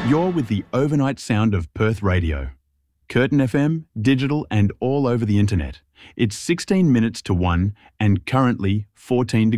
You're with the overnight sound of Perth Radio. Curtin FM, digital and all over the internet. It's 16 minutes to 1 and currently 14 degrees.